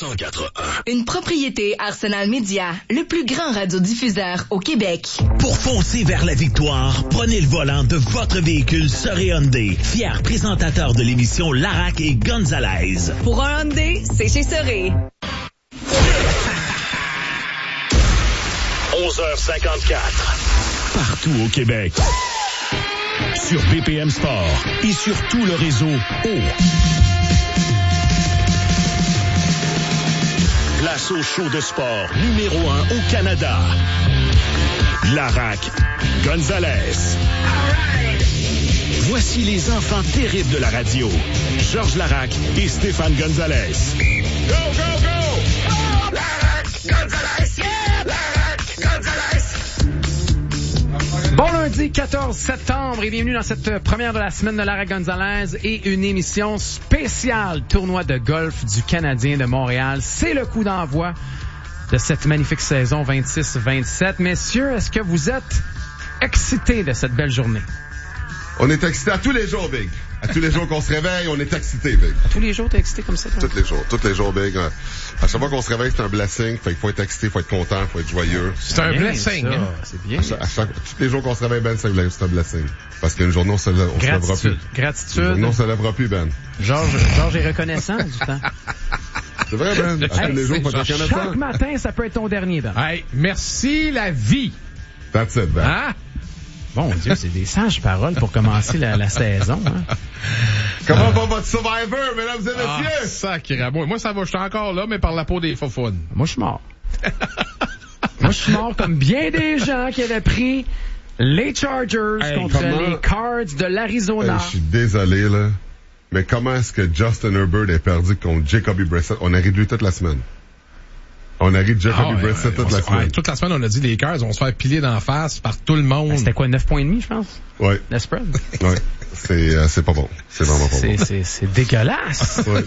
104.1. Une propriété Arsenal Média, le plus grand radiodiffuseur au Québec. Pour foncer vers la victoire, prenez le volant de votre véhicule Soré Hyundai, fier présentateur de l'émission Larac et Gonzalez. Pour un Hyundai, c'est chez Soré. 11h54. Partout au Québec. Sur BPM Sport et sur tout le réseau Place au show de sport numéro 1 au Canada. Larac, Gonzalez. Voici les enfants terribles de la radio. Georges Larac et Stéphane Gonzalez. Go, go, go! Oh, Larac, Gonzalez, yeah! Larac, Gonzalez! Bon lundi 14 septembre et bienvenue dans cette première de la semaine de Larac Gonzalez et une émission spéciale tournoi de golf du Canadien de Montréal. C'est le coup d'envoi de cette magnifique saison 26-27. Messieurs, est-ce que vous êtes excités de cette belle journée? On est excités à tous les jours, Big. À tous les jours qu'on se réveille, on est excités, Big. À tous les jours, t'es excité comme ça? Tous les jours, Big. À chaque fois qu'on se réveille, c'est un blessing. Fait qu'il faut être excité, faut être content, faut être joyeux. C'est un blessing, hein? C'est bien. Tous les jours qu'on se réveille, Ben, c'est un blessing. Parce qu'une journée, on se lèvera plus. Gratitude. Une journée, on se lèvera plus, Ben. Georges est reconnaissant du temps. C'est vrai, Ben. À tous les jours, faut être reconnaissant. Chaque matin, ça peut être ton dernier, Ben. Hey, merci la vie. That's it, Ben. Hein? Bon Dieu, c'est des sages paroles pour commencer la saison. Hein? Comment va votre Survivor, mesdames et messieurs? Sacré. Moi, ça va, je suis encore là, mais par la peau des faufounes. Moi, je suis mort. Moi, je suis mort comme bien des gens qui avaient pris les Chargers contre les Cards de l'Arizona. Je suis désolé, là. Mais comment est-ce que Justin Herbert est perdu contre Jacoby Brissett? On a ri de lui toute la semaine. On a ri de Jacoby Brissett toute la semaine. Toute la semaine, on a dit les Cards vont se faire piler d'en face par tout le monde. C'était quoi, 9 points et demi, je pense? Oui. Le spread? Oui. C'est pas bon. C'est vraiment pas bon. C'est dégueulasse. Ouais.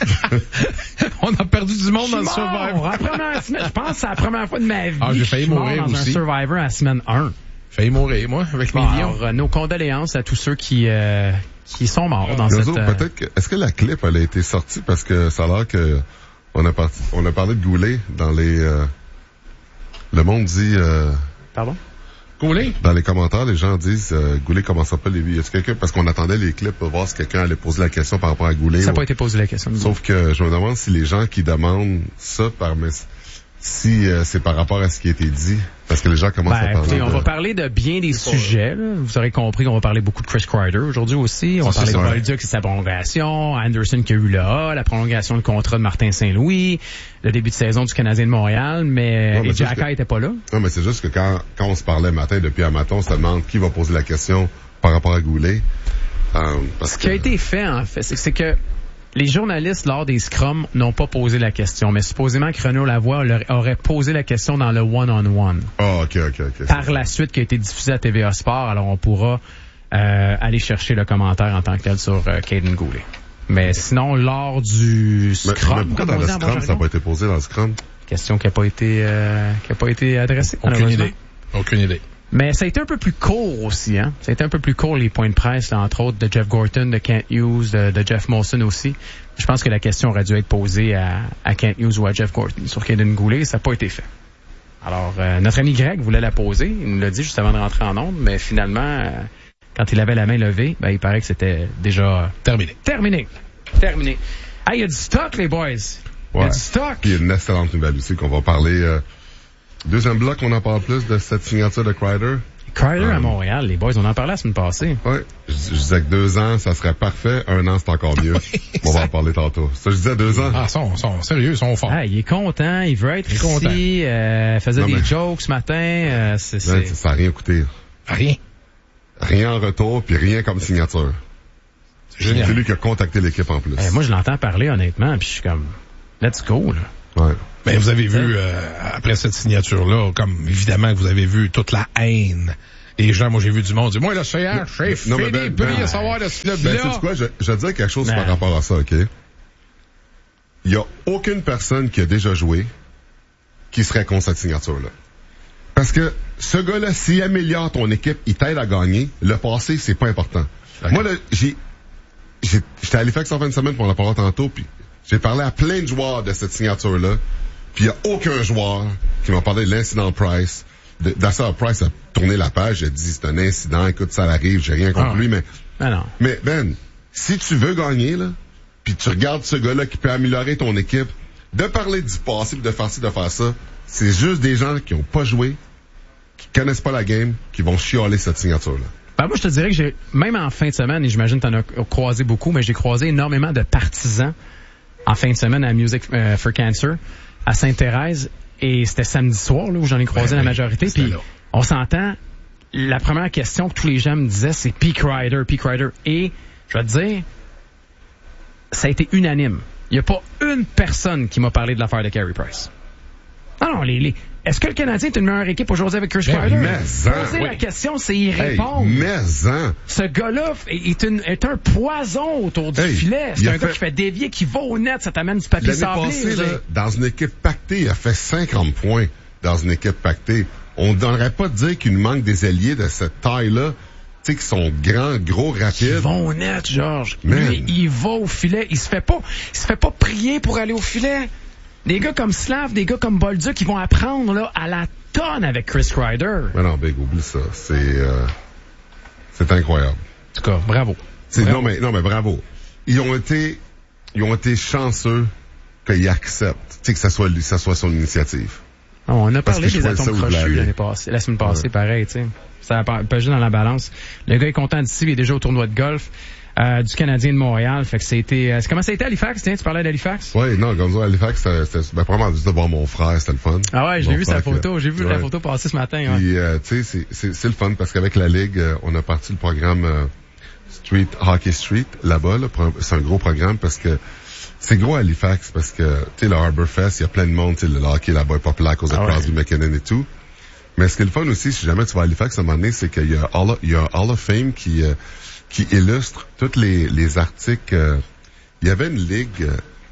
On a perdu du monde dans le Survivor. Je pense que c'est la première fois de ma vie. J'ai failli mourir dans aussi. Un Survivor à la semaine 1. J'ai failli mourir, moi, avec mes lions. Alors, nos condoléances à tous ceux qui sont morts dans cette... Peut-être que, est-ce que la clip, elle a été sortie parce que ça a l'air que on a parlé de Goulet dans les, le monde dit, Pardon? Goulet? Dans les commentaires, les gens disent, Goulet commence pas les vies. Est-ce que quelqu'un, parce qu'on attendait les clips pour voir si quelqu'un allait poser la question par rapport à Goulet. Ça n'a pas été posé la question. Sauf que je me demande si les gens qui demandent ça si c'est par rapport à ce qui a été dit, parce que les gens commencent à parler. Écoutez, on va parler de bien des sujets. Là. Vous aurez compris qu'on va parler beaucoup de Chris Kreider aujourd'hui aussi. On va parler de Bolduc et sa prolongation, Anderson qui a eu le A, la prolongation de contrat de Martin Saint-Louis, le début de saison du Canadien de Montréal, mais Jacka était pas là. Non, mais c'est juste que quand on se parlait matin, depuis un matin, on se demande qui va poser la question par rapport à Goulet. Ce qui a été fait, en fait, c'est que les journalistes, lors des scrums, n'ont pas posé la question, mais supposément que Renaud Lavoie aurait posé la question dans le one-on-one. Ah, OK. Par la suite, qui a été diffusé à TVA Sport, alors on pourra aller chercher le commentaire en tant que tel sur Caden Goulet. Mais sinon, lors du scrum... Mais pourquoi dans le scrum, ça n'a pas été posé dans le scrum? Question qui n'a pas été adressée. Aucune idée. Mais ça a été un peu plus court aussi, hein. Ça a été un peu plus court, les points de presse, là, entre autres, de Jeff Gorton, de Kent Hughes, de Jeff Molson aussi. Je pense que la question aurait dû être posée à Kent Hughes ou à Jeff Gorton sur Caden Goulet. Ça n'a pas été fait. Alors, notre ami Greg voulait la poser. Il nous l'a dit juste avant de rentrer en onde, mais finalement, quand il avait la main levée, il paraît que c'était déjà terminé. Ah, il y a du stock, les boys. Il y a du stock. Puis il y a une excellente nouvelle aussi qu'on va parler... Deuxième bloc, on en parle plus de cette signature de Kreider. Kreider à Montréal, les boys, on en parlait la semaine passée. Oui, je disais que 2 ans, ça serait parfait. 1 an, c'est encore mieux. On va en parler tantôt. Ça, je disais 2 ans. Ah, ils sont sérieux, ils sont forts. Ah, il est content, il veut être ici, faisait des jokes ce matin. Ça n'a rien coûté. Rien. Rien en retour, puis rien comme signature. C'est génial. C'est lui qui a contacté l'équipe en plus. Moi, je l'entends parler honnêtement, puis je suis comme, let's go, là. Ouais. Mais vous avez vu, après cette signature-là, comme évidemment que vous avez vu toute la haine. Les gens, moi j'ai vu du monde dire, moi le CH, c'est fini, plus rien savoir de ce club-là. Sais-tu quoi, je vais dire quelque chose par rapport à ça, OK? Il y a aucune personne qui a déjà joué qui serait contre cette signature-là. Parce que ce gars-là, s'il améliore ton équipe, il t'aide à gagner. Le passé, c'est pas important. Okay. Moi, là, j'étais à Halifax en fin de semaine, pour en parler tantôt, puis J'ai parlé à plein de joueurs de cette signature-là, puis il n'y a aucun joueur qui m'a parlé de l'incident Price. D'Assar Price a tourné la page, il a dit c'est un incident, écoute, ça arrive, j'ai rien contre lui, mais... Ah non. Mais Ben, si tu veux gagner, là, puis tu regardes ce gars-là qui peut améliorer ton équipe, de parler du passé, de faire ci, de faire ça, c'est juste des gens qui ont pas joué, qui connaissent pas la game, qui vont chialer cette signature-là. Ben moi, je te dirais que même en fin de semaine, et j'imagine que tu en as croisé beaucoup, mais j'ai croisé énormément de partisans en fin de semaine à Music for Cancer, à Sainte-Thérèse, et c'était samedi soir, là, où j'en ai croisé la majorité, puis on s'entend, la première question que tous les gens me disaient, c'est Peak Rider, et je vais te dire, ça a été unanime. Il n'y a pas une personne qui m'a parlé de l'affaire de Carey Price. Non, est-ce que le Canadien est une meilleure équipe aujourd'hui avec Chris Kreider? Poser la question, c'est y répondre. Ce gars-là est un poison autour du filet. C'est un gars qui fait dévier, qui va au net, ça t'amène du papier sablé. L'année passée, là, dans une équipe pactée, il a fait 50 points dans une équipe pactée. On ne devrait pas dire qu'il nous manque des alliés de cette taille-là, tu sais, qui sont grands, gros, rapides. Ils vont au net, Georges. Lui, il va au filet. Il se fait pas prier pour aller au filet. Des gars comme Slav, des gars comme Bolduc, qui vont apprendre là à la tonne avec Chris Kreider. Mais non, Big, oublie ça. C'est incroyable. En tout cas, bravo. Non, mais bravo. Ils ont été chanceux qu'ils acceptent, tu sais, que ça soit son initiative. On a parlé des atomes crochus la semaine passée, pareil, tu sais. Ça a pesé dans la balance. Le gars est content d'ici, il est déjà au tournoi de golf. Du Canadien de Montréal. Fait que c'était... comment ça a été à Halifax? Tiens, tu parlais d'Halifax? Oui, non, comme ça, Halifax, c'était vraiment juste de voir mon frère, c'était le fun. Ah ouais, j'ai vu sa photo. J'ai vu la photo passer ce matin. Ouais. Puis, tu sais, c'est le fun parce qu'avec la Ligue, on a parti le programme Hockey Street, là-bas. Là, c'est un gros programme parce que c'est gros à Halifax parce que, tu sais, le Harborfest, il y a plein de monde, tu sais, le hockey là-bas est populaire à cause de Crosby, McKinnon et tout. Mais ce qui est le fun aussi, si jamais tu vas à Halifax à un moment donné, c'est qu'il y a un Hall of Fame qui illustre tous les articles. Il y avait une ligue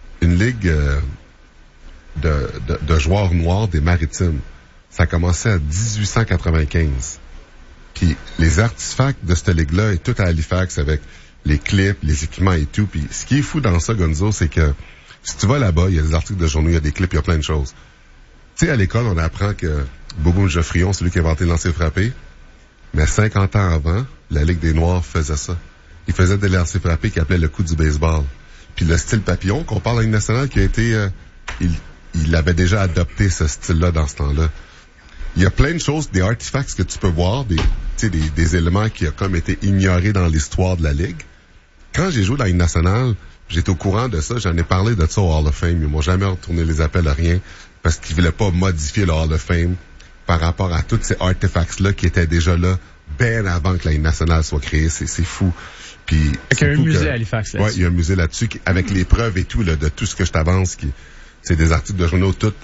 de joueurs noirs des Maritimes. Ça commençait en 1895. Puis les artefacts de cette ligue-là est tout à Halifax avec les clips, les équipements et tout. Puis ce qui est fou dans ça, Gonzo, c'est que si tu vas là-bas, il y a des articles de journaux, il y a des clips, il y a plein de choses. Tu sais, à l'école, on apprend que Bobo Geoffrion, c'est lui qui a inventé le lancer frappé. Mais 50 ans avant, la Ligue des Noirs faisait ça. Ils faisaient des lancers frappés qu'ils appelaient le coup du baseball. Puis le style papillon, qu'on parle à Ligue nationale, qui a été... il avait déjà adopté ce style-là dans ce temps-là. Il y a plein de choses, des artefacts que tu peux voir, des éléments qui ont comme été ignorés dans l'histoire de la Ligue. Quand j'ai joué dans la Ligue nationale, j'étais au courant de ça, j'en ai parlé de ça au Hall of Fame. Ils m'ont jamais retourné les appels à rien parce qu'ils voulaient pas modifier le Hall of Fame par rapport à tous ces artefacts-là qui étaient déjà là bien avant que la Ligue nationale soit créée. C'est fou. Puis il y a un musée à Halifax là-dessus. Ouais, il y a un musée là-dessus avec les preuves et tout là, de tout ce que je t'avance. C'est des articles de journaux, tout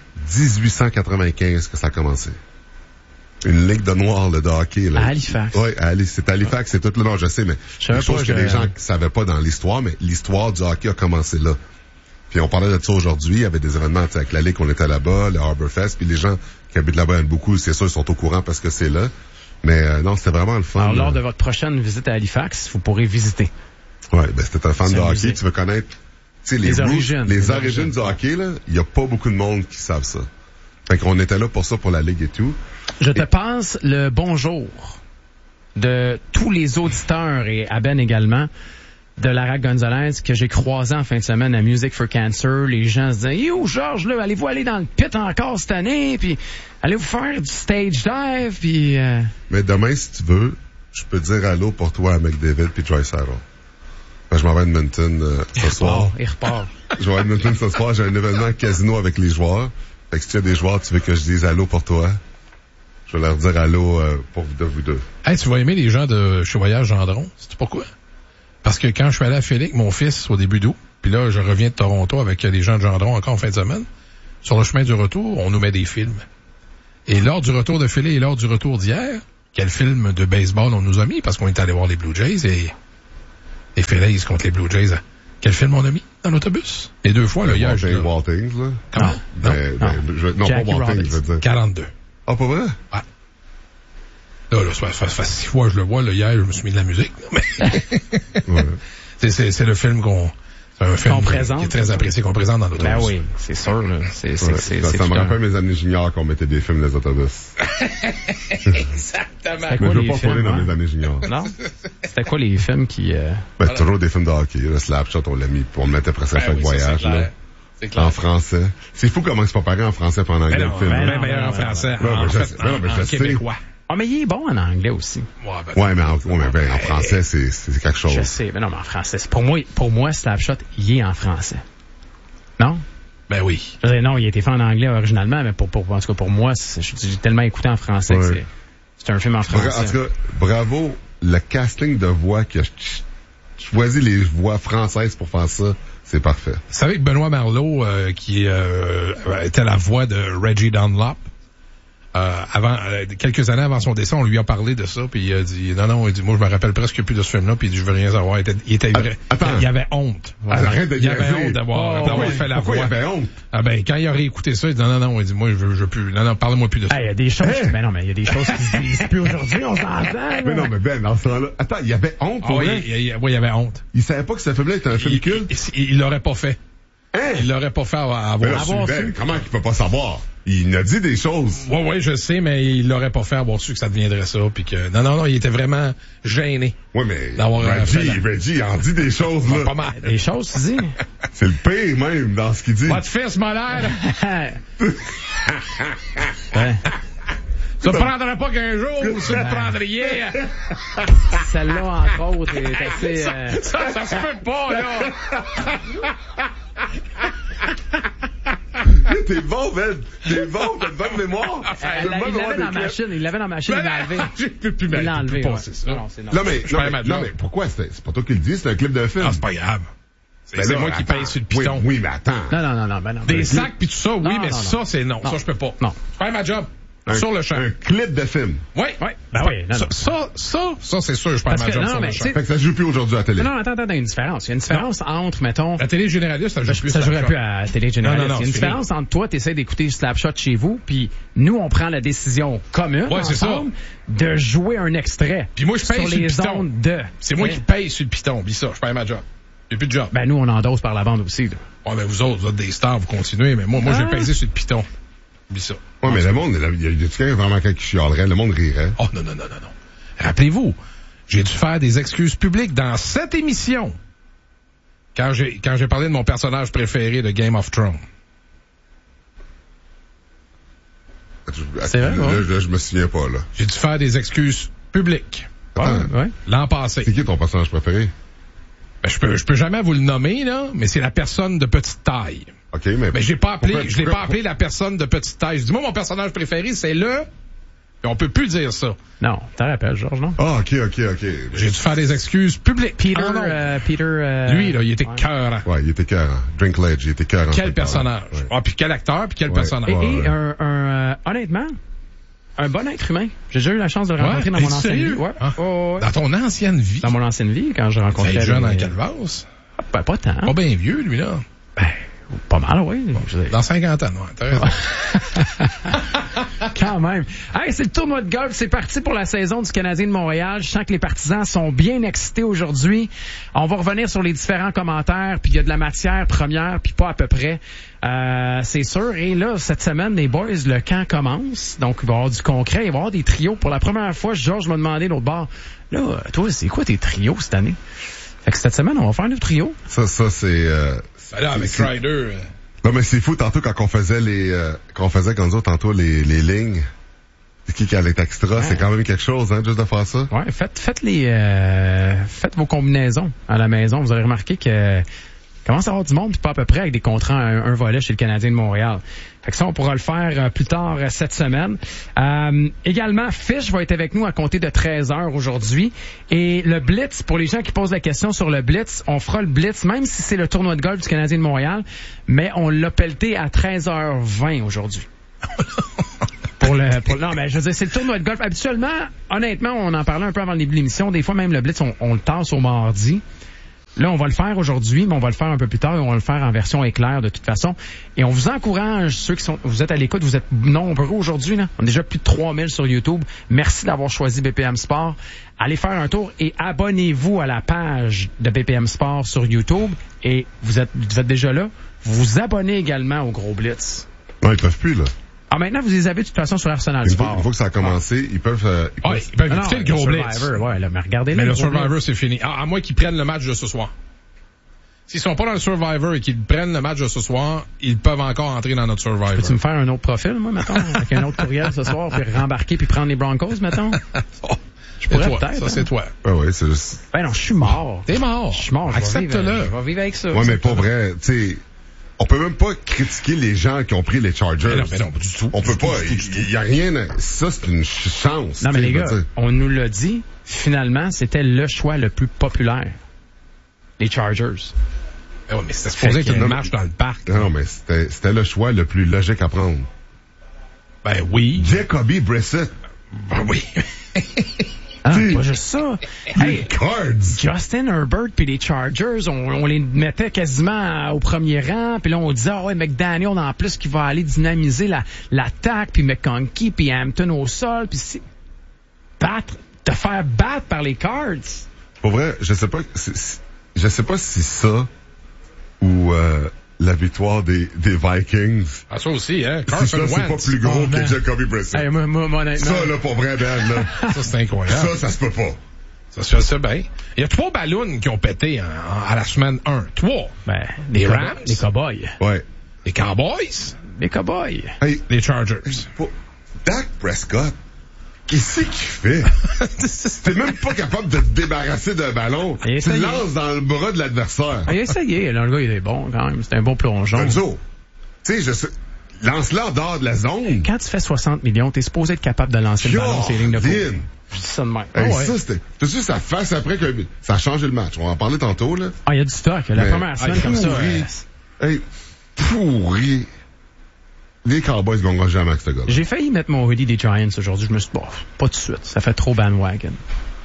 1895 que ça a commencé. Une ligue de noirs de hockey. Là. À Halifax. Oui, c'est Halifax, c'est tout là. Non, je sais, mais des choses que les gens ne savaient pas dans l'histoire, mais l'histoire du hockey a commencé là. Puis on parlait de ça aujourd'hui, il y avait des événements avec la Ligue, on était là-bas, le Harborfest, puis les gens qui habitent là-bas aiment beaucoup, c'est sûr, ils sont au courant parce que c'est là. Mais non, c'était vraiment le fun. Alors, lors de votre prochaine visite à Halifax, vous pourrez visiter. Ouais, ben c'était un fan de hockey, tu veux connaître les origines du hockey, là, il n'y a pas beaucoup de monde qui savent ça. Fait qu'on était là pour ça, pour la Ligue et tout. Je te passe le bonjour de tous les auditeurs et à Ben également de Lara Gonzalez que j'ai croisé en fin de semaine à Music for Cancer. Les gens se disaient, yo, Georges, là, allez-vous aller dans le pit encore cette année, puis allez-vous faire du stage dive, puis... Mais demain, si tu veux, je peux dire allô pour toi à McDavid puis Troy Saddle. Je m'en vais à Edmonton ce soir. Il repart. Je vais à Edmonton ce soir, j'ai un événement casino avec les joueurs. Fait que si tu as des joueurs, tu veux que je dise allô pour toi, je vais leur dire allô pour vous deux. Hey, tu vas aimer les gens de chez Voyage Gendron. Sais-tu pourquoi? Parce que quand je suis allé à Philly avec mon fils au début d'août, puis là, je reviens de Toronto avec des gens de Gendron encore en fin de semaine, sur le chemin du retour, on nous met des films. Et lors du retour de Philly et lors du retour d'hier, quel film de baseball on nous a mis? Parce qu'on est allé voir les Blue Jays et les Phillies contre les Blue Jays. Quel film on a mis dans l'autobus? Les deux fois, là, hier. Waltings, là. Comment? Non, pas Waltings, je veux dire. 42. Ah, pas vrai? Ouais. Là, ça fait 6 fois que je le vois, là, hier, je me suis mis de la musique. Mais... ouais. C'est le film C'est un film qu'on présente. Qui est très apprécié, qu'on présente dans l'autobus. Ben oui, c'est sûr, là. Ça me rappelle mes années juniors qu'on mettait des films dans les autobus. Exactement. Mais je veux pas parler dans mes années juniors. Non? C'était quoi les films qui... Toujours des films de hockey. Le Slapshot, on l'a mis, on le mettait presque à chaque voyage. Là. C'est clair. En français. C'est fou comment c'est pas pareil en français et en anglais, le film. Ben meilleur en français. En québécois. Ah, mais il est bon en anglais aussi. Ouais, mais en français, c'est quelque chose. Je sais, mais non, mais en français. Pour moi, Slapshot, il est en français. Non? Ben oui. Je veux dire, non, il a été fait en anglais originalement, mais en tout cas, pour moi, j'ai tellement écouté en français que c'est un film en français. En tout cas, bravo, le casting de voix qui a choisi les voix françaises pour faire ça, c'est parfait. Vous savez que Benoît Marleau, qui était la voix de Reggie Dunlop, quelques années avant son décès, on lui a parlé de ça, puis il a dit non, il dit moi je me rappelle presque plus de ce film-là, puis il dit je veux rien savoir. Il avait honte. Arrête de il avait honte d'avoir fait la voix. Il avait honte. Ah ben quand il a réécouté ça, il dit non, il dit moi je veux plus. Non, parle-moi plus de ça. Il y a des choses. Ben non, mais il y a des choses qui se disent plus aujourd'hui, on s'entend. Mais non, mais Ben, dans ce temps-là, attends, il avait honte pour vrai. Oui, il avait honte. Il savait pas que ce film-là était un film culte. Il l'aurait pas fait. Il l'aurait pas fait avoir su. Comment qu'il peut pas savoir? Il nous a dit des choses. Ouais, je sais, mais il l'aurait pas fait avoir su que ça deviendrait ça, puis que non, il était vraiment gêné. Ouais, mais Reggie, il en dit des choses là. Pas mal. Des choses, tu dis. C'est le pire même dans ce qu'il dit. Votre fils malade. Ouais. Ça prendrait pas qu'un jour vous se le prendriez. Celle-là, entre autres, est assez... Ça se peut pas, là. T'es bon, Ben. T'as une bonne mémoire. Il l'avait dans la machine, il l'a enlevé. J'ai plus Il l'a enlevé. Non, mais pourquoi? C'est pas toi qui le dis, c'est un clip de film. Ah, c'est pas grave. C'est moi qui paye sur le piton. Oui, mais attends. Non. Des sacs pis tout ça, oui, mais ça, c'est non. Ça, je peux pas. Non. Je fais ma job. Sur le champ. Un clip de film. Oui. Ben oui. Ça, c'est sûr, je perds ma job sur le champ. Fait que ça se joue plus aujourd'hui à la télé. Non, attends, il y a une différence. Il y a une différence entre, mettons... La télé généraliste, ça joue plus. Ça jouerait plus à la télé généraliste. Non, il y a une différence entre toi, t'essaies d'écouter Slapshot chez vous, puis nous, on prend la décision commune ensemble de jouer un extrait. Puis moi, je paye sur le piton. C'est moi qui paye sur le piton. Oublie ça, je perds ma job. J'ai plus de job. Ben nous, on endosse par la bande aussi. Là. Ouais, mais vous autres, des stars, vous continuez, mais moi, j'ai payé sur le piton. Oublie ça. Ouais, mais le monde, il y a quelqu'un vraiment qui chialerait, le monde rirait. Oh, non. Rappelez-vous, j'ai dû faire des excuses publiques dans cette émission quand j'ai parlé de mon personnage préféré de Game of Thrones. C'est vrai, là, je me souviens pas, là. J'ai dû faire des excuses publiques. Ouais. L'an passé. C'est qui ton personnage préféré? Ben, je peux jamais vous le nommer, là, mais c'est la personne de petite taille. OK, mais je l'ai pas appelé la personne de petite taille. Je dis, moi, mon personnage préféré, c'est le... Et on peut plus dire ça. Non, t'en rappelles, Georges, non? Ah, OK. J'ai dû faire des excuses publiques. Peter, lui, là, il était cœurant. Ouais, il était cœurant. Drinkledge, il était cœurant. Quel personnage. Ouais. Ah, puis quel acteur, puis quel personnage. Et honnêtement, un bon être humain. J'ai déjà eu la chance de le rencontrer dans mon ancienne vie. Ouais. Dans ton ancienne vie? Dans mon ancienne vie, quand je rencontrais... T'es jeune en Calvasse? Pas tant. Pas bien vieux, lui, là. Ben, pas mal, oui. Bon, dans 50 ans, ouais, t'as raison. Quand même. Hey, c'est le tournoi de golf. C'est parti pour la saison du Canadien de Montréal. Je sens que les partisans sont bien excités aujourd'hui. On va revenir sur les différents commentaires, puis il y a de la matière première, puis pas à peu près. C'est sûr. Et là, cette semaine, les boys, le camp commence. Donc, il va y avoir du concret. Il va y avoir des trios. Pour la première fois, Georges m'a demandé l'autre bord, là, toi, c'est quoi tes trios cette année? Fait que cette semaine, on va faire nos trios. Ça, c'est... là, avec Ryder... Non, mais c'est fou, tantôt, quand on faisait quand nous autres, tantôt, les lignes, qui allait extra, c'est quand même quelque chose, hein, juste de faire ça. Ouais, faites vos combinaisons à la maison. Vous aurez remarqué que commence à avoir du monde, puis pas à peu près avec des contrats un volet chez le Canadien de Montréal. Fait que ça, on pourra le faire plus tard cette semaine. Également, Fish va être avec nous à compter de 13h aujourd'hui. Et le Blitz, pour les gens qui posent la question sur le Blitz, on fera le Blitz, même si c'est le tournoi de golf du Canadien de Montréal, mais on l'a pelleté à 13h20 aujourd'hui. Non, mais je veux dire, c'est le tournoi de golf. Habituellement, honnêtement, on en parlait un peu avant le début de l'émission. Des fois, même le Blitz, on le tasse au mardi. Là, on va le faire aujourd'hui, mais on va le faire un peu plus tard et on va le faire en version éclair de toute façon. Et on vous encourage, ceux qui sont, vous êtes à l'écoute, vous êtes nombreux aujourd'hui, là. On a déjà plus de 3000 sur YouTube. Merci d'avoir choisi BPM Sport. Allez faire un tour et abonnez-vous à la page de BPM Sport sur YouTube. Et vous êtes déjà là. Vous vous abonnez également au Gros Blitz. Non, ils peuvent plus, là. Ah, maintenant, vous les avez de toute façon sur Arsenal Sport. Une fois que ça a commencé, ils peuvent écouter le Gros Blitz. Ouais, là, mais regardez le Survivor, c'est fini. À moins qu'ils prennent le match de ce soir. S'ils sont pas dans le Survivor et qu'ils prennent le match de ce soir, ils peuvent encore entrer dans notre Survivor. Peux-tu me faire un autre profil, moi, mettons, avec un autre courriel ce soir, puis rembarquer puis prendre les Broncos, mettons? Je pourrais peut-être. Ça, c'est toi. Ah ouais, c'est juste... Ben non, je suis mort. T'es mort. Je suis mort. Accepte-le. Je vais vivre avec ça. Ouais, mais pas vrai, tu sais... On peut même pas critiquer les gens qui ont pris les Chargers. Mais non, du tout. On peut pas. Il y a rien. Ça, c'est une chance. Non, mais les gars, on nous l'a dit. Finalement, c'était le choix le plus populaire. Les Chargers. Ouais, mais c'était supposé être une marche dans le parc. Non, mais c'était le choix le plus logique à prendre. Ben oui. Jacoby Brissett. Ben oui. Ah, pas juste ça. Les Cards. Justin Herbert puis les Chargers, on les mettait quasiment au premier rang. Puis là, on disait, ah ouais, McDaniel en plus qui va aller dynamiser l'attaque, puis McConkey, puis Hampton au sol, puis te faire battre par les Cards. Pour vrai, je sais pas si ça ou la victoire des Vikings. Ah, ça aussi, hein. Si ça, c'est pas plus gros que Jacoby Brissett. Hey, moi, honnêtement. Ça, là, pour vrai, Ben, là. Ça, c'est incroyable. Ça se peut pas. Ça se fait bien. Il y a 3 ballons qui ont pété à la semaine 1. 3. Ben, les Rams. Les Cowboys. Ouais. Les Cowboys. Les Cowboys. Hey, les Chargers. Dak Prescott. Qu'est-ce qu'il fait? T'es même pas capable de te débarrasser d'un ballon. Tu le lances dans le bras de l'adversaire. Il a essayé. Là, le gars, il est bon quand même. C'est un bon plongeon. Enzo, tu sais, lance-le en dehors de la zone. Quand tu fais 60 millions, t'es supposé être capable de lancer le ballon sur les lignes de côté. Je dis ça de même. Hey, ça, c'était... T'as su sa face après que ça a changé le match. On va en parler tantôt, là. Ah, il y a du stock. La première semaine comme ça. Hey, pourri. Les Cowboys ne gagneront jamais avec ce gars-là. J'ai failli mettre mon hoodie des Giants aujourd'hui. Je me suis dit, bon, pas tout de suite. Ça fait trop bandwagon.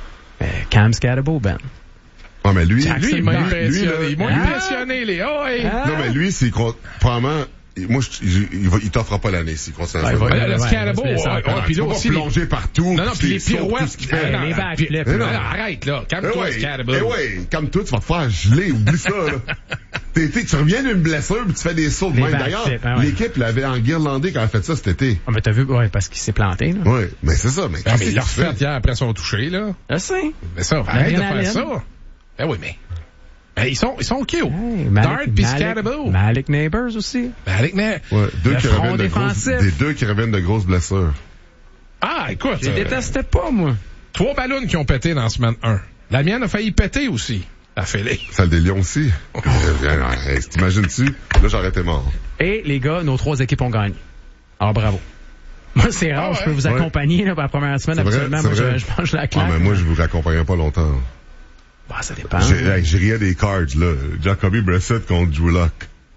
Cam Scatterbo, Ben. Non, mais lui, il m'a impressionné, les Non, mais lui, c'est probablement, moi, il t'offrera pas l'année s'il continue à faire. Le Scatterbo, puis là aussi. Plonger partout. Non, puis les pirouettes. Les backflips. Arrête, là. Calme-toi, Scatterbo. Calme-toi, tu vas te faire geler. Oublie ça, là. Tu reviens d'une blessure puis tu fais des sauts de même. D'ailleurs, l'équipe l'avait enguirlandé quand elle a fait ça cet été. Ah, mais t'as vu, ouais, parce qu'il s'est planté, là. Oui, mais c'est ça. Mais il l'a refait hier après son touché, là. Je sais. Mais ça, arrête de faire ça. Ben oui, mais ils sont cute. Hey, Dart pis Scatterbo. Malik Neighbors aussi. Malik Neighbors. Ouais, des deux qui reviennent de grosses blessures. Ah, écoute. Je les détestais pas, moi. 3 ballons qui ont pété dans la semaine 1. La mienne a failli péter aussi. La fêlée. Celle des Lions aussi. T'imagines-tu? Là, j'aurais été mort. Et les gars, nos 3 équipes ont gagné. Alors, bravo. Moi, c'est rare, je peux vous accompagner là, pour la première semaine. Absolument, moi, je mange la claque. Ah, mais moi, je vous accompagnerai pas longtemps. Bah, ça dépend. J'ai riais des Cards, là. Jacoby Brissett contre Drew Lock.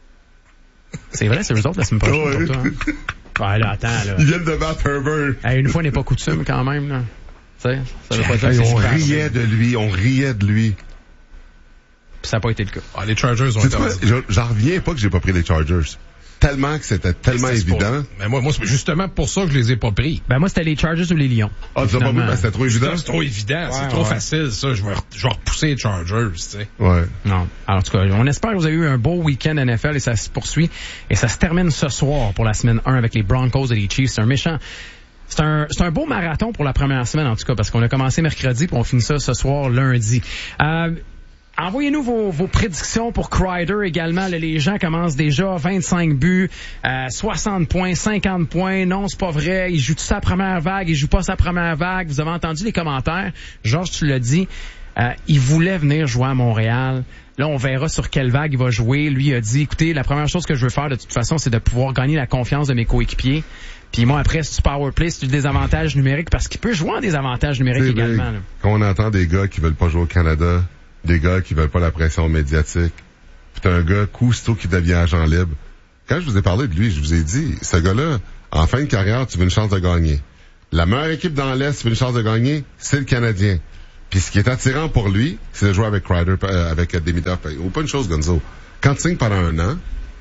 C'est vrai, c'est eux autres la semaine prochaine pour toi. Hein? Ouais, là, attends, là. Ils viennent de battre Herbert. Une fois n'est pas coutume, quand même, là. Tu sais, ça veut pas dire on riait de lui. Puis ça n'a pas été le cas. Ah, les Chargers ont été... J'en reviens pas que j'ai pas pris les Chargers. Tellement que c'était tellement évident. Mais moi, c'est justement pour ça que je les ai pas pris. Ben, moi, c'était les Chargers ou les Lions. Ah, tu l'as pas pris, ben, c'était trop évident? C'est trop évident. C'est trop facile, ça. Je vais repousser les Chargers, tu sais. Ouais. Non. Alors, en tout cas, on espère que vous avez eu un beau week-end NFL et ça se poursuit. Et ça se termine ce soir pour la semaine 1 avec les Broncos et les Chiefs. C'est un méchant... C'est un beau marathon pour la première semaine, en tout cas, parce qu'on a commencé mercredi puis on finit ça ce soir, lundi. Envoyez-nous vos prédictions pour Crider également. Là, les gens commencent déjà 25 buts, 60 points, 50 points. Non, c'est pas vrai. Il joue sa première vague, il joue pas sa première vague. Vous avez entendu les commentaires. Georges, tu l'as dit. Il voulait venir jouer à Montréal. Là, on verra sur quelle vague il va jouer. Lui a dit, écoutez, la première chose que je veux faire de toute façon, c'est de pouvoir gagner la confiance de mes coéquipiers. Puis moi, après, c'est du power play, c'est du désavantage numérique, parce qu'il peut jouer en désavantage numérique également. Là. Quand on entend des gars qui veulent pas jouer au Canada, des gars qui veulent pas la pression médiatique, puis t'as un gars Cousteau qui devient agent libre. Quand je vous ai parlé de lui, je vous ai dit, ce gars-là, en fin de carrière, tu veux une chance de gagner. La meilleure équipe dans l'Est, tu veux une chance de gagner, c'est le Canadien. Puis ce qui est attirant pour lui, c'est de jouer avec Kreider, avec Demidov. Ou pas une chose, Gonzo. Quand tu signes pendant 1 an,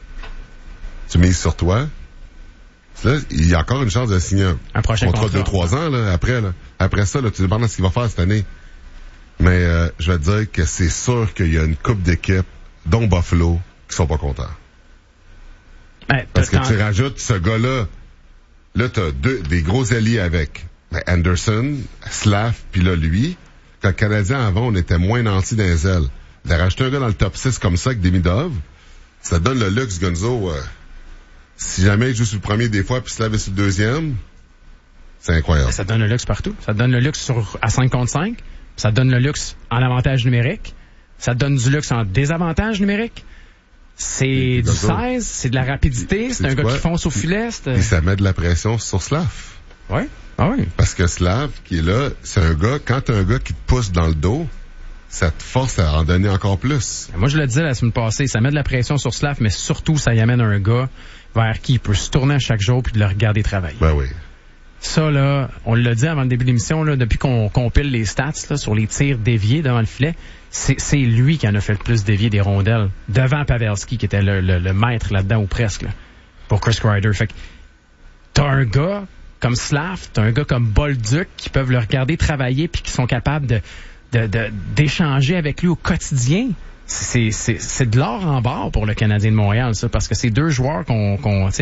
tu mises sur toi. Là, il y a encore une chance de signer un prochain contrat de 2-3 ans, là, après. Après ça, là, tu demandes ce qu'il va faire cette année. Mais je vais te dire que c'est sûr qu'il y a une couple d'équipes, dont Buffalo, qui sont pas contents. Parce que tu rajoutes ce gars-là. Là, t'as des gros alliés avec Anderson, Slav, puis là, lui. Quand le Canadien, avant, on était moins nantis dans les ailes. De rajouter un gars dans le top 6 comme ça, avec Demidov, ça donne le luxe, Gonzo. Si jamais il joue sur le premier des fois, puis Slav est sur le deuxième, c'est incroyable. Ça donne le luxe partout. Ça donne le luxe à 5 contre 5. Ça donne le luxe en avantage numérique. Ça donne du luxe en désavantage numérique. C'est du 16, c'est de la rapidité, c'est un gars qui fonce au filet. Et ça met de la pression sur Slav. Oui. Ah oui. Parce que Slav, qui est là, c'est un gars, quand t'as un gars qui te pousse dans le dos, ça te force à en donner encore plus. Moi, je le disais la semaine passée, ça met de la pression sur Slav, mais surtout, ça y amène un gars vers qui il peut se tourner à chaque jour puis de le regarder travailler. Ben oui. Ça, là, on l'a dit avant le début de l'émission, là, depuis qu'on compile les stats là, sur les tirs déviés devant le filet, c'est lui qui en a fait le plus dévier des rondelles, devant Pavelski, qui était le maître là-dedans, ou presque, là, pour Chris Kreider. Fait que t'as un gars comme Slav, t'as un gars comme Bolduc qui peuvent le regarder travailler puis qui sont capables d'échanger avec lui au quotidien. C'est de l'or en barre pour le Canadien de Montréal, ça, parce que c'est 2 joueurs qu'on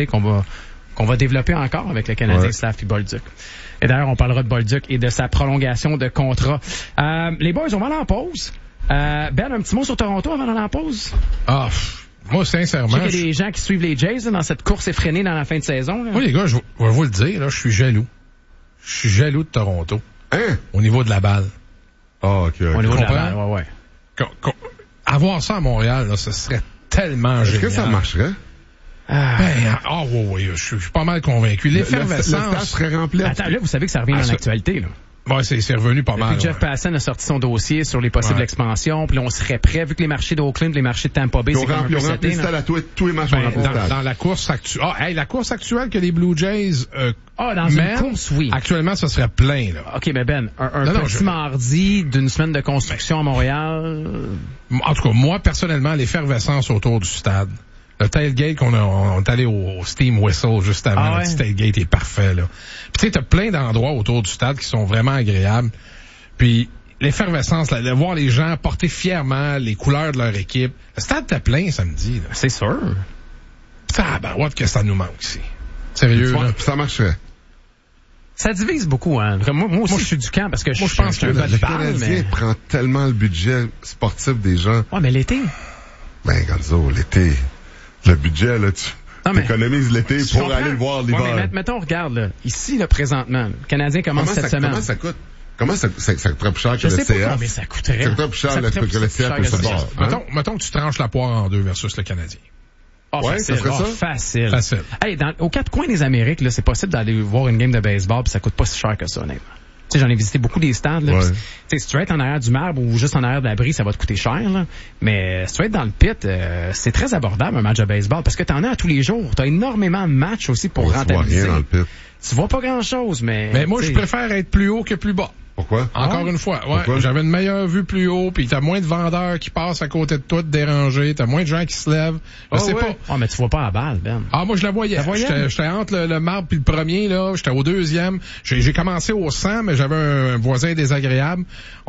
va développer encore avec le Canadien, Slav et Bolduc. Et d'ailleurs, on parlera de Bolduc et de sa prolongation de contrat. Les boys, on va aller en pause. Ben, un petit mot sur Toronto avant d'aller en pause? Moi, sincèrement... Je sais qu'il y a des gens qui suivent les Jays là, dans cette course effrénée dans la fin de saison. Là. Moi, les gars, je vais vous le dire, là, je suis jaloux. Je suis jaloux de Toronto. Hein? Au niveau de la balle. OK. Au niveau de la balle, ouais. Avoir ça à Montréal, là, ce serait tellement génial. Est-ce que ça marcherait? Oui, je suis pas mal convaincu. L'effervescence... Le stade serait rempli. Attends, là, vous savez que ça revient dans l'actualité, là. Ouais, c'est revenu pas mal. Puis Jeff Passan a sorti son dossier sur les possibles expansions, puis là, on serait prêt, vu que les marchés d'Oakland, les marchés de Tampa Bay, c'est comme un peu rempli le stade à tous les matchs. Dans la course actuelle... la course actuelle que les Blue Jays dans une course, oui. Actuellement, ça serait plein, là. OK, mais Ben, un petit mardi d'une semaine de construction à Montréal... En tout cas, moi, personnellement, l'effervescence autour du stade... Le tailgate on est allé au Steam Whistle juste avant. Le petit tailgate est parfait, là. Puis tu sais, t'as plein d'endroits autour du stade qui sont vraiment agréables. Puis l'effervescence, de voir les gens porter fièrement les couleurs de leur équipe. Le stade était plein samedi, là. C'est sûr. Ouais, que ça nous manque ici. Sérieux, là. Ça marcherait. Ça divise beaucoup, hein. Moi aussi, je suis du camp parce que je pense que le Canadien prend tellement le budget sportif des gens. Ouais, mais l'été. Ben, Gonzo, l'été. Le budget, là, tu économises l'été pour aller le voir l'hiver. Ouais, mais mettons, regarde, là, ici, là, présentement, le Canadien commence cette semaine. Comment ça coûte? Comment ça coûterait plus cher que le CF? Je sais pas combien ça coûterait. Ça coûterait plus cher que le CF que le bord. Mettons que tu tranches la poire en 2 versus le Canadien. Facile. Ça serait Facile. Hey, aux 4 coins des Amériques, là, c'est possible d'aller voir une game de baseball puis ça coûte pas si cher que ça, honnêtement. Tu sais, j'en ai visité beaucoup des stades, là. Tu sais, si tu veux être en arrière du marbre ou juste en arrière de l'abri, ça va te coûter cher, là. Mais si tu veux être dans le pit, c'est très abordable, un match de baseball, parce que t'en as à tous les jours. T'as énormément de matchs aussi pour rentabiliser. Tu vois rien dans le pit. Tu vois pas grand chose, mais moi, je préfère être plus haut que plus bas. Pourquoi? Encore une fois, j'avais une meilleure vue plus haut, puis t'as moins de vendeurs qui passent à côté de toi, te déranger, t'as moins de gens qui se lèvent. Je sais pas. Ah, mais tu vois pas la balle, Ben. Moi je la voyais. J'étais entre le marbre puis le premier, là, j'étais au 2e. J'ai commencé au 100, mais j'avais un voisin désagréable.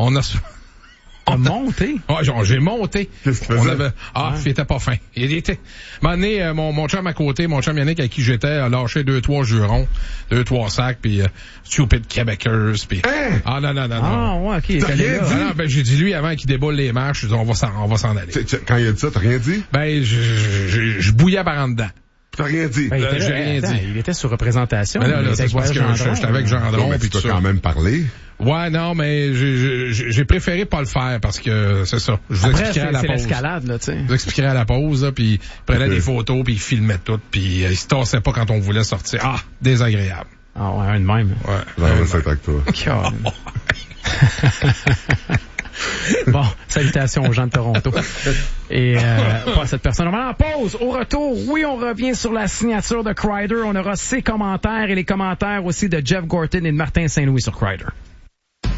T'as monté? J'ai monté. Qu'est-ce que tu faisais? Il était pas fin. Il était... mon chum à côté, mon chum Yannick, avec qui j'étais, a lâché 2-3 jurons, 2-3 sacs, puis stupid Québécois, puis... Hein? Non. Ouais, OK. J'ai dit lui, avant qu'il déboule les marches, on va s'en aller. Quand il a dit ça, t'as rien dit? Ben, je bouillais par en dedans. T'as rien dit? J'ai rien dit. Il était sur représentation. C'est parce que j'étais avec Gendron, puis tu as quand même parlé. Ouais, non, mais j'ai préféré pas le faire parce que c'est ça. Je vous expliquerai à la pause. C'est l'escalade, là, tu sais. Je vous expliquerai à la pause, là, puis il prenait des photos, puis il filmait tout, puis il se tassait pas quand on voulait sortir. Désagréable. Un de même. Ouais. C'est avec toi. Bon, salutations aux gens de Toronto. Et pas à cette personne. On va en pause. Au retour, on revient sur la signature de Kreider. On aura ses commentaires et les commentaires aussi de Jeff Gorton et de Martin Saint-Louis sur Kreider.